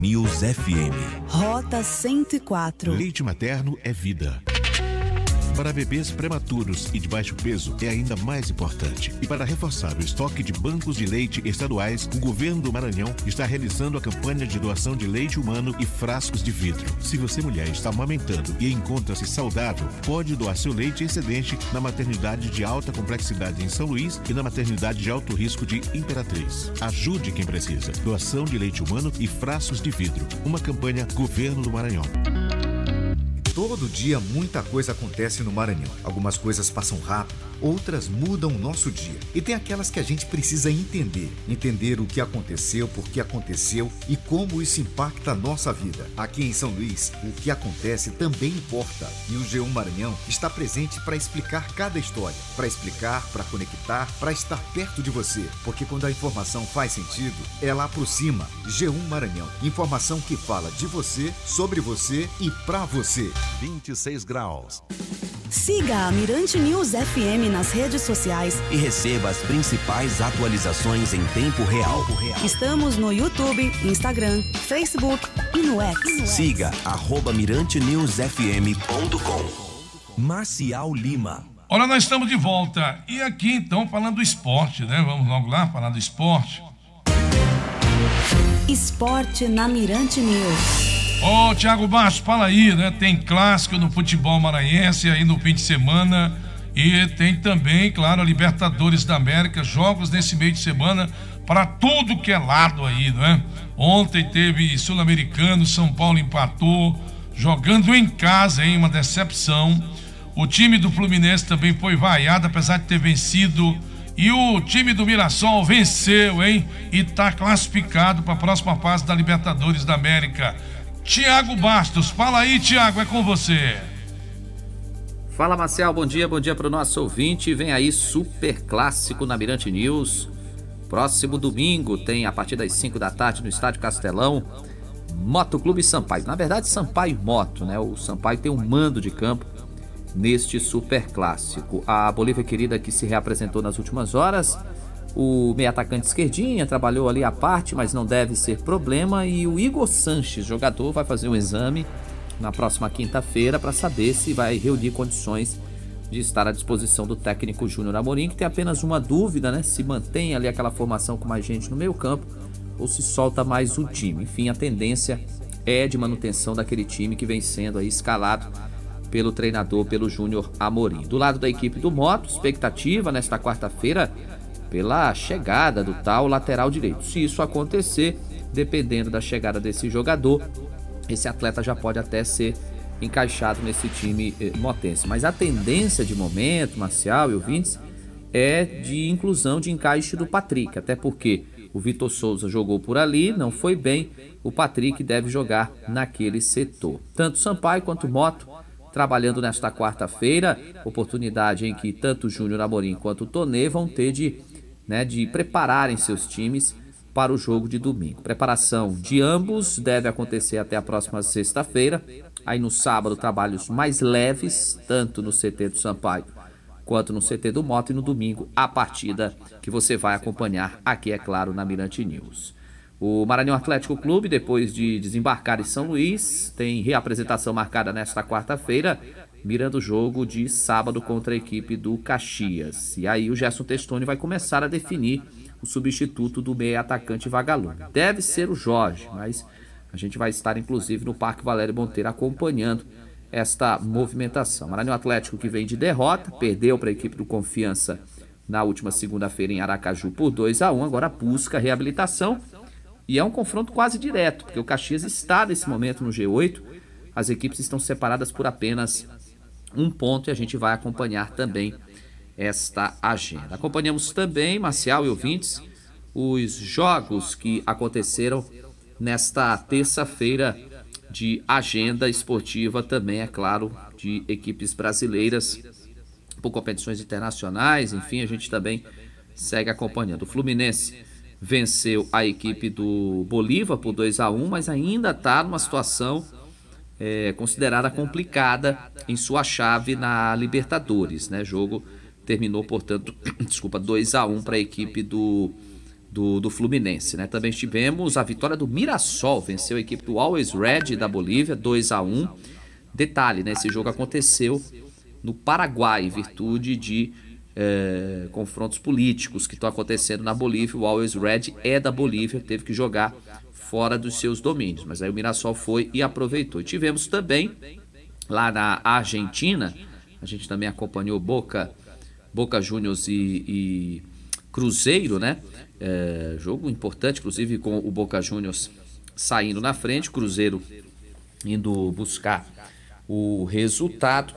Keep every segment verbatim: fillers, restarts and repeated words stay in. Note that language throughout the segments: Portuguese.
News F M. Rota cento e quatro. Leite materno é vida. Para bebês prematuros e de baixo peso é ainda mais importante. E para reforçar o estoque de bancos de leite estaduais, o governo do Maranhão está realizando a campanha de doação de leite humano e frascos de vidro. Se você, mulher, está amamentando e encontra-se saudável, pode doar seu leite excedente na maternidade de alta complexidade em São Luís e na maternidade de alto risco de Imperatriz. Ajude quem precisa. Doação de leite humano e frascos de vidro. Uma campanha Governo do Maranhão. Todo dia muita coisa acontece no Maranhão. Algumas coisas passam rápido, outras mudam o nosso dia. E tem aquelas que a gente precisa entender. Entender o que aconteceu, por que aconteceu e como isso impacta a nossa vida. Aqui em São Luís, o que acontece também importa. E o G um Maranhão está presente para explicar cada história. Para explicar, para conectar, para estar perto de você. Porque quando a informação faz sentido, ela aproxima. G um Maranhão. Informação que fala de você, sobre você e pra você. vinte e seis graus. Siga a Mirante News F M nas redes sociais E receba as principais atualizações em tempo real. Estamos no YouTube, Instagram, Facebook e no X. Siga arroba mirante news f m ponto com. Marcial Lima. Olha, nós estamos de volta. E aqui, então, falando do esporte, né? Vamos logo lá falar do esporte. Esporte na Mirante News. Ô, oh, Thiago Bastos, fala aí, né? Tem clássico no futebol maranhense aí no fim de semana e tem também, claro, a Libertadores da América, jogos nesse meio de semana para tudo que é lado aí, não é? Ontem teve Sul-Americano, São Paulo empatou, jogando em casa, hein? Uma decepção. O time do Fluminense também foi vaiado, apesar de ter vencido. E o time do Mirassol venceu, hein? E tá classificado para a próxima fase da Libertadores da América. Tiago Bastos, fala aí, Tiago, é com você. Fala, Marcial, bom dia, bom dia para o nosso ouvinte. Vem aí super clássico na Mirante News. Próximo domingo tem, a partir das cinco da tarde, no Estádio Castelão, Moto Clube Sampaio. Na verdade, Sampaio Moto, né? O Sampaio tem um mando de campo neste super clássico. A Bolívia Querida, que se reapresentou nas últimas horas. O meio atacante esquerdinha trabalhou ali à parte, mas não deve ser problema. E o Igor Sanches, jogador, vai fazer um exame na próxima quinta-feira para saber se vai reunir condições de estar à disposição do técnico Júnior Amorim, que tem apenas uma dúvida, né? Se mantém ali aquela formação com mais gente no meio campo ou se solta mais o time. Enfim, a tendência é de manutenção daquele time que vem sendo aí escalado pelo treinador, pelo Júnior Amorim. Do lado da equipe do Moto, expectativa nesta quarta-feira pela chegada do tal lateral direito. Se isso acontecer, dependendo da chegada desse jogador, esse atleta já pode até ser encaixado nesse time eh, motense. Mas a tendência de momento, Marcial e ouvintes, é de inclusão de encaixe do Patrick, até porque o Vitor Souza jogou por ali, não foi bem, o Patrick deve jogar naquele setor. Tanto Sampaio quanto Moto trabalhando nesta quarta-feira, oportunidade em que tanto o Júnior Amorim quanto o Tonê vão ter de Né, de prepararem seus times para o jogo de domingo. Preparação de ambos deve acontecer até a próxima sexta-feira. Aí no sábado, trabalhos mais leves, tanto no C T do Sampaio quanto no C T do Moto. E no domingo, a partida que você vai acompanhar aqui, é claro, na Mirante News. O Maranhão Atlético Clube, depois de desembarcar em São Luís, tem reapresentação marcada nesta quarta-feira, mirando o jogo de sábado contra a equipe do Caxias. E aí o Gerson Testoni vai começar a definir o substituto do meia atacante vagalume. Deve ser o Jorge, mas a gente vai estar inclusive no Parque Valério Monteiro acompanhando esta movimentação. Maranhão Atlético, que vem de derrota, perdeu para a equipe do Confiança na última segunda-feira em Aracaju por dois a um, agora busca reabilitação e é um confronto quase direto, porque o Caxias está nesse momento no G oito, as equipes estão separadas por apenas um ponto e a gente vai acompanhar também esta agenda. Acompanhamos também, Marcial e ouvintes, os jogos que aconteceram nesta terça-feira de agenda esportiva também, é claro, de equipes brasileiras por competições internacionais, enfim, a gente também segue acompanhando. O Fluminense venceu a equipe do Bolívar por dois a um, mas ainda está numa situação É, considerada complicada em sua chave na Libertadores, né? Jogo terminou, portanto, desculpa, dois a um para a equipe do, do, do Fluminense, né? Também tivemos a vitória do Mirassol, venceu a equipe do Always Red da Bolívia, dois a um. Detalhe, né? Esse jogo aconteceu no Paraguai, em virtude de é, confrontos políticos que estão acontecendo na Bolívia. O Always Red é da Bolívia, teve que jogar fora dos seus domínios, mas aí o Mirassol foi e aproveitou. E tivemos também lá na Argentina, a gente também acompanhou Boca, Boca Juniors e, e Cruzeiro, né? É, jogo importante, inclusive com o Boca Juniors saindo na frente, Cruzeiro indo buscar o resultado.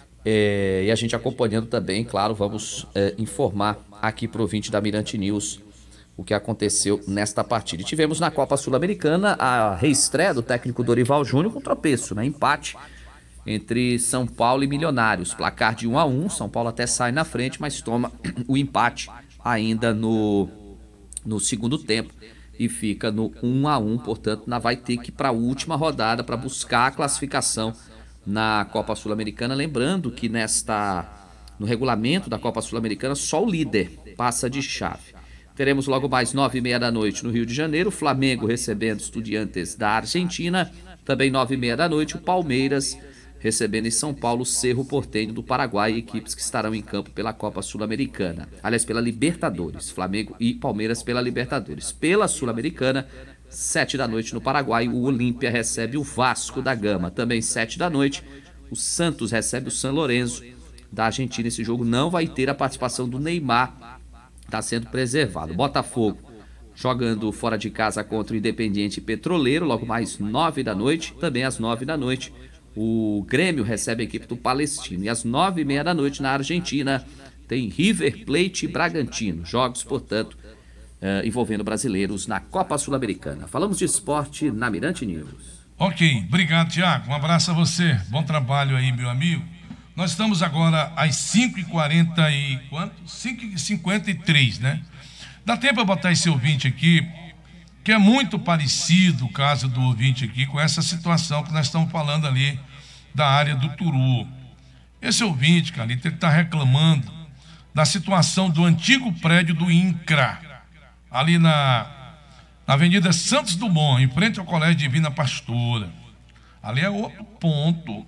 É, e a gente acompanhando também, claro, vamos é, informar aqui para o ouvinte da Mirante News o que aconteceu nesta partida. E tivemos na Copa Sul-Americana a reestreia do técnico Dorival Júnior com tropeço, né? Empate entre São Paulo e Milionários. Placar de um a um, São Paulo até sai na frente, mas toma o empate ainda no, no segundo tempo e fica no um a um, portanto, na vai ter que ir para a última rodada para buscar a classificação na Copa Sul-Americana. Lembrando que nesta, no regulamento da Copa Sul-Americana só o líder passa de chave. Teremos logo mais nove e meia da noite no Rio de Janeiro, Flamengo recebendo Estudiantes da Argentina. Também nove e meia da noite o Palmeiras recebendo em São Paulo Cerro Porteño do Paraguai, equipes que estarão em campo pela Copa Sul-Americana. Aliás, pela Libertadores, Flamengo e Palmeiras pela Libertadores. Pela Sul-Americana, sete da noite no Paraguai, o Olímpia recebe o Vasco da Gama. Também sete da noite, o Santos recebe o San Lorenzo da Argentina. Esse jogo não vai ter a participação do Neymar, está sendo preservado. Botafogo jogando fora de casa contra o Independiente Petroleiro, logo mais nove da noite. Também às nove da noite, o Grêmio recebe a equipe do Palestino. E às nove e meia da noite na Argentina tem River Plate e Bragantino. Jogos, portanto, Uh, envolvendo brasileiros na Copa Sul-Americana. Falamos de esporte na Mirante News. Ok, obrigado, Tiago. Um abraço a você. Bom trabalho aí, meu amigo. Nós estamos agora às cinco e quarenta e quanto? cinco e cinquenta e três, né? Dá tempo para botar esse ouvinte aqui, que é muito parecido o caso do ouvinte aqui com essa situação que nós estamos falando ali da área do Turu. Esse ouvinte, cara, ele está reclamando da situação do antigo prédio do INCRA, ali na, na Avenida Santos Dumont, em frente ao Colégio Divina Pastora. Ali é outro ponto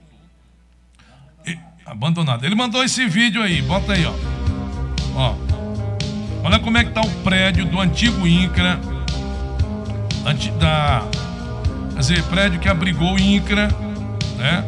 e, abandonado. Ele mandou esse vídeo aí, bota aí, ó. Ó, olha como é que tá o prédio do antigo INCRA, anti, da, quer dizer, prédio que abrigou o INCRA, né?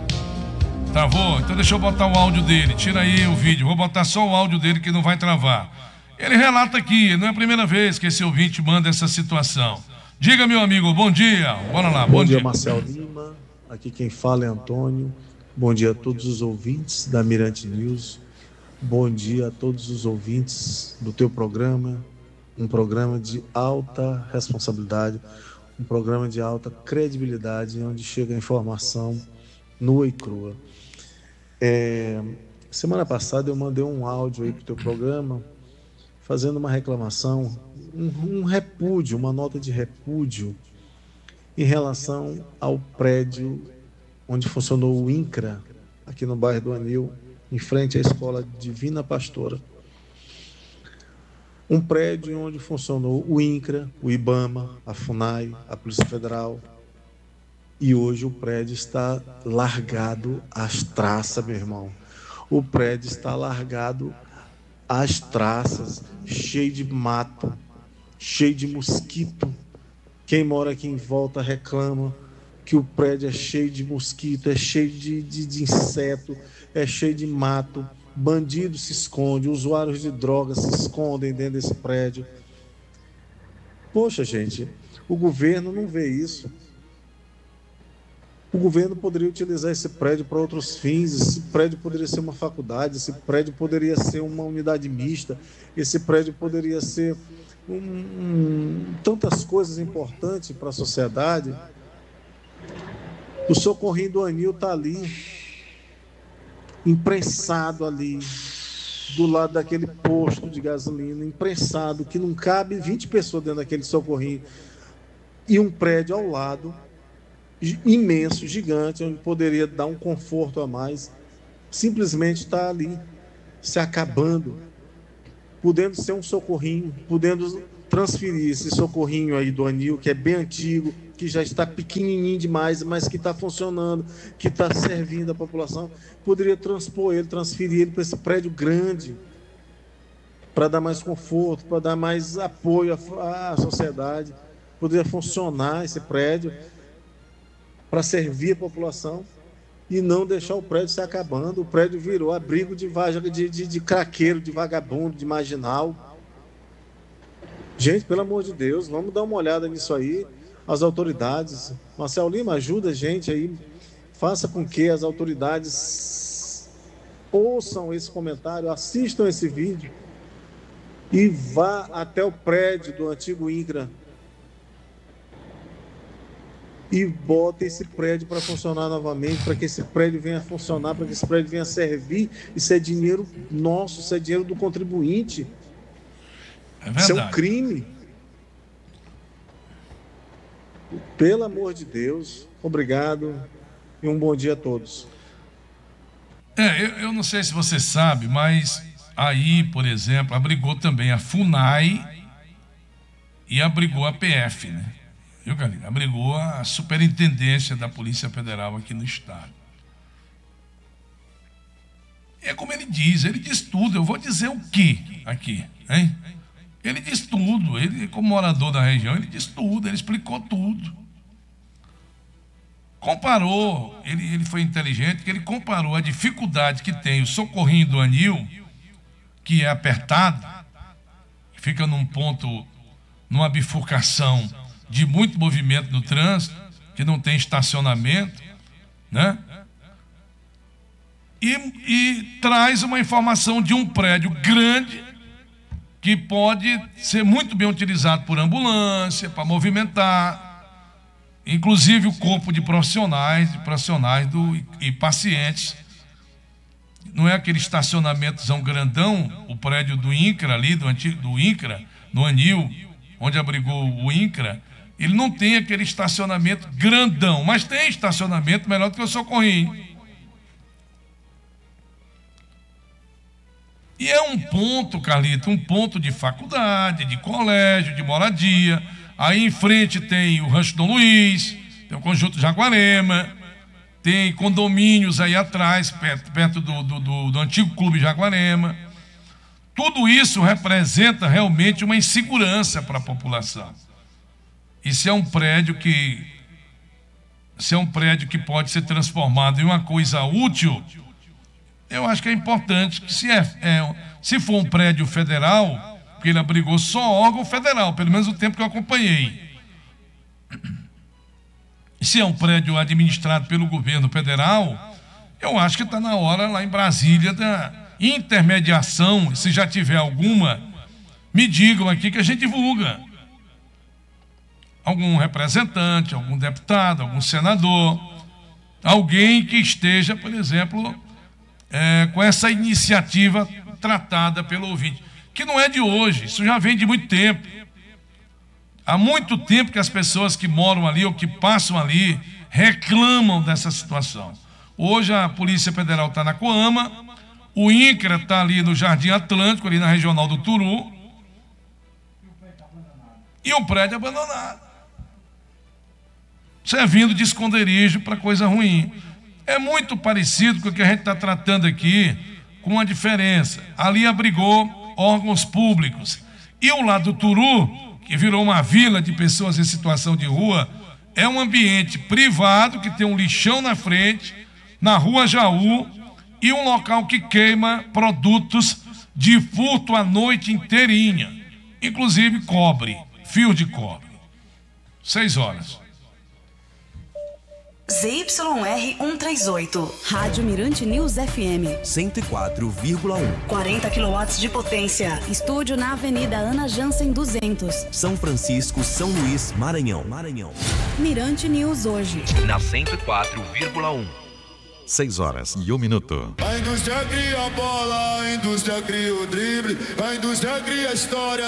Travou? Então deixa eu botar o áudio dele. Tira aí o vídeo, vou botar só o áudio dele que não vai travar. Ele relata aqui, não é a primeira vez que esse ouvinte manda essa situação. Diga, meu amigo, bom dia. Bora lá, bom, bom dia. Bom dia, Marcel Lima. Aqui quem fala é Antônio. Bom dia a todos os ouvintes da Mirante News. Bom dia a todos os ouvintes do teu programa. Um programa de alta responsabilidade, um programa de alta credibilidade, onde chega a informação nua e crua. É, semana passada eu mandei um áudio aí pro teu programa, fazendo uma reclamação, um, um repúdio, uma nota de repúdio em relação ao prédio onde funcionou o INCRA, aqui no bairro do Anil, em frente à Escola Divina Pastora. Um prédio onde funcionou o INCRA, o IBAMA, a FUNAI, a Polícia Federal. E hoje o prédio está largado às traças, meu irmão. O prédio está largado às traças, cheio de mato, cheio de mosquito. Quem mora aqui em volta reclama que o prédio é cheio de mosquito, é cheio de, de, de inseto, é cheio de mato. Bandidos se escondem, usuários de drogas se escondem dentro desse prédio. Poxa, gente, o governo não vê isso. O governo poderia utilizar esse prédio para outros fins, esse prédio poderia ser uma faculdade, esse prédio poderia ser uma unidade mista, esse prédio poderia ser um, um, tantas coisas importantes para a sociedade. O socorrinho do Anil está ali, imprensado ali, do lado daquele posto de gasolina, imprensado, que não cabe vinte pessoas dentro daquele socorrinho, e um prédio ao lado, imenso, gigante, onde poderia dar um conforto a mais, simplesmente está ali, se acabando, podendo ser um socorrinho, podendo transferir esse socorrinho aí do anil, que é bem antigo, que já está pequenininho demais, mas que está funcionando, que está servindo a população, poderia transpor ele, transferir ele para esse prédio grande, para dar mais conforto, para dar mais apoio à, à sociedade. Poderia funcionar esse prédio para servir a população e não deixar o prédio se acabando. O prédio virou abrigo de, de, de, de craqueiro, de vagabundo, de marginal. Gente, pelo amor de Deus, vamos dar uma olhada nisso aí. As autoridades, Marcelo Lima, ajuda a gente aí, faça com que as autoridades ouçam esse comentário, assistam esse vídeo e vá até o prédio do antigo INCRA e bota esse prédio para funcionar novamente, para que esse prédio venha funcionar, para que esse prédio venha servir. Isso é dinheiro nosso, isso é dinheiro do contribuinte. É verdade. Isso é um crime. Pelo amor de Deus, obrigado e um bom dia a todos. É, eu, eu não sei se você sabe, mas aí, por exemplo, abrigou também a FUNAI e abrigou a P F, né? Viu, Galina? Abrigou a Superintendência da Polícia Federal aqui no estado. É como ele diz, ele diz tudo. Eu vou dizer o que aqui, hein? Ele diz tudo, ele, como morador da região, ele diz tudo, ele explicou tudo. Comparou, ele, ele foi inteligente, que ele comparou a dificuldade que tem o socorrinho do anil, que é apertado, fica num ponto, numa bifurcação de muito movimento no trânsito, que não tem estacionamento, né? E, e traz uma informação de um prédio grande, que pode ser muito bem utilizado por ambulância, para movimentar, inclusive o corpo de profissionais, de profissionais do, e, e pacientes. Não é aquele estacionamentozão grandão, o prédio do INCRA ali, do antigo do INCRA, no anil, onde abrigou o INCRA, ele não tem aquele estacionamento grandão, mas tem estacionamento melhor do que o socorrinho. E é um ponto, Carlito, um ponto de faculdade, de colégio, de moradia. Aí em frente tem o Rancho Dom Luiz, tem o Conjunto Jaguarema, tem condomínios aí atrás, perto, perto do, do, do, do antigo Clube Jaguarema. Tudo isso representa realmente uma insegurança para a população. E se é um prédio que, se é um prédio que pode ser transformado em uma coisa útil, eu acho que é importante que se, é, é, se for um prédio federal, porque ele abrigou só órgão federal, pelo menos o tempo que eu acompanhei. E se é um prédio administrado pelo governo federal, eu acho que está na hora lá em Brasília da intermediação, se já tiver alguma, me digam aqui que a gente divulga. Algum representante, algum deputado, algum senador, alguém que esteja, por exemplo, É, com essa iniciativa tratada pelo ouvinte, que não é de hoje, isso já vem de muito tempo. Há muito tempo que as pessoas que moram ali ou que passam ali reclamam dessa situação. Hoje a Polícia Federal está na Coama, o INCRA está ali no Jardim Atlântico, ali na Regional do Turu, e o prédio abandonado, servindo de esconderijo para coisa ruim. É muito parecido com o que a gente está tratando aqui, com uma diferença. Ali abrigou órgãos públicos. E o lado do Turu, que virou uma vila de pessoas em situação de rua, é um ambiente privado que tem um lixão na frente, na Rua Jaú, e um local que queima produtos de furto a noite inteirinha, inclusive cobre, fio de cobre. Seis horas. Z Y R cento e trinta e oito, Rádio Mirante News F M. cento e quatro vírgula um. quarenta quilowatts de potência. Estúdio na Avenida Ana Jansen duzentos. São Francisco, São Luís, Maranhão. Maranhão. Mirante News hoje. Na cento e quatro vírgula um. Seis horas e um minuto. A indústria cria a bola, a indústria cria o drible, a indústria cria a história.